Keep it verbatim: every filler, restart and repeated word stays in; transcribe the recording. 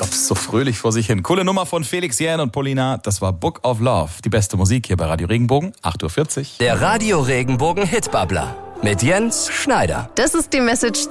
Klops so fröhlich vor sich hin. Coole Nummer von Felix Jähn und Paulina. Das war Book of Love. Die beste Musik hier bei Radio Regenbogen. acht Uhr vierzig. Der Radio Regenbogen Hitbabbler mit Jens Schneider. Das ist die Message